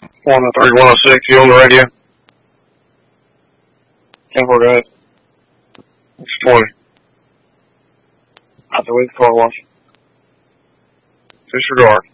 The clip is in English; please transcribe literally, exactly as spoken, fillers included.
one thirty-one oh six, you on the radio? ten four, go ahead. It's twenty. Out the way the car wash. Disregard.